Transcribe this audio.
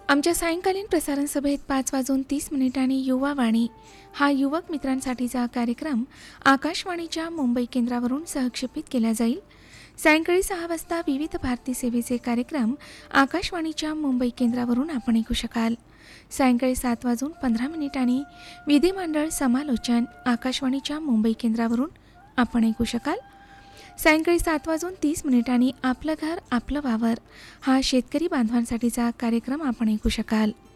आमच्या सायंकालीन प्रसारण सभेत 5:30 युवावाणी हा युवक मित्रांसाठीचा कार्यक्रम आकाशवाणीच्या मुंबई केंद्रावरून सहक्षेपित केला जाईल। सायंकाळी 6 वाजता विविध भारती सेवेचे कार्यक्रम आकाशवाणीच्या मुंबई केंद्रावरून आपण ऐकू शकाल। सायंकाळी 7:15 विधिमंडळ समालोचन आकाशवाणीच्या मुंबई केंद्रावरून आपण ऐकू शकाल। सायंकाळी 7:30 आपलं घर आपलं वावर हा शेतकरी बांधवांसाठीचा कार्यक्रम आपण ऐकू शकाल।